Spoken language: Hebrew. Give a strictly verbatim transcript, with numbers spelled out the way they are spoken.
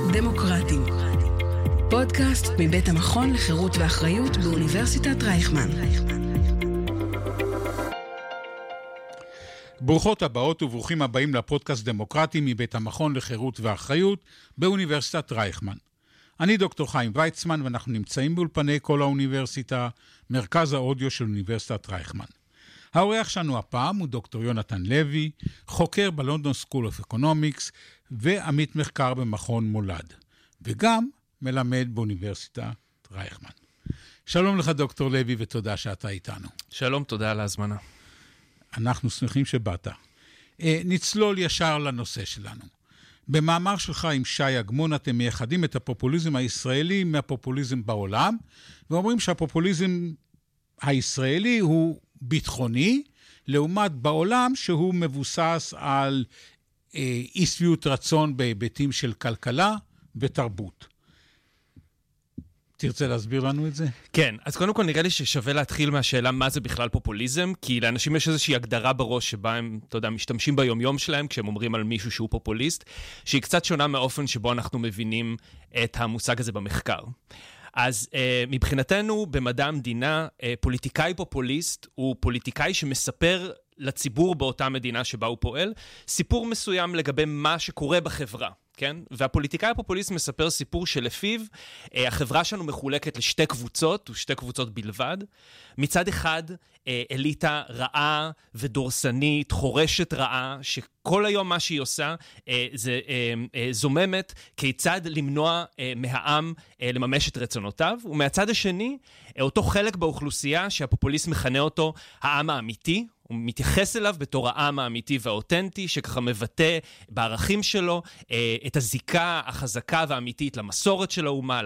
דמוקרטים. פודקאסט מבית המכון לחירות ואחריות באוניברסיטת רייכמן. ברוכות הבאות וברוכים הבאים לפודקאסט דמוקרטים מבית המכון לחירות ואחריות באוניברסיטת רייכמן. אני דוקטור חיים ויצמן ואנחנו נמצאים באולפני כל האוניברסיטה, מרכז האודיו של אוניברסיטת רייכמן. האורח שלנו הפעם הוא דוקטור יונתן לוי, חוקר בלונדון סקול אוף אקונומיקס ועמית מחקר במכון מולד, וגם מלמד באוניברסיטת רייכמן. שלום לך דוקטור לוי ותודה שאתה איתנו. שלום, תודה על ההזמנה. אנחנו שמחים שבאת. נצלול ישר לנושא שלנו. במאמר שלך עם שי אגמון אתם מייחדים את הפופוליזם הישראלי מהפופוליזם בעולם, ואומרים שהפופוליזם הישראלי הוא ביטחוני, לעומת בעולם שהוא מבוסס על אה, אי שביעות רצון בהיבטים של כלכלה ותרבות. תרצה להסביר לנו את זה? כן, אז קודם כל נראה לי ששווה להתחיל מהשאלה מה זה בכלל פופוליזם, כי לאנשים יש איזושהי הגדרה בראש שבה הם, אתה יודע, משתמשים ביומיום שלהם כשהם אומרים על מישהו שהוא פופוליסט, שהיא קצת שונה מאופן שבו אנחנו מבינים את המושג הזה במחקר. אז אה, מבחינתנו במדע המדינה, אה, פוליטיקאי פופוליסט הוא פוליטיקאי שמספר לציבור באותה מדינה שבה הוא פועל, סיפור מסוים לגבי מה שקורה בחברה. כן? והפוליטיקאי הפופוליסט מספר סיפור שלפיו אה, החברה שלנו מחולקת לשתי קבוצות, ושתי קבוצות בלבד. מצד אחד, אה, אליטה רעה ודורסנית, חורשת רעה, שכל היום מה שהיא עושה אה, זה אה, אה, זוממת כיצד למנוע אה, מהעם אה, לממש את רצונותיו. ומהצד השני, אה, אותו חלק באוכלוסייה שהפופוליסט מכנה אותו העם האמיתי, הוא מתייחס אליו בתור העם האמיתי והאותנטי, שככה מבטא בערכים שלו אה, את הזיקה החזקה והאמיתית למסורת של האומה,